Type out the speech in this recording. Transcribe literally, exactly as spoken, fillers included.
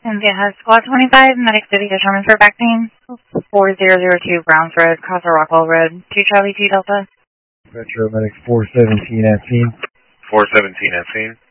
Cynthia has Squad twenty-five, medics to be determined for back pain. four zero zero two Browns Road, Casa Rockwell Road, two Charlie two Delta. Metro medics four seventeen at scene. four seventeen at scene.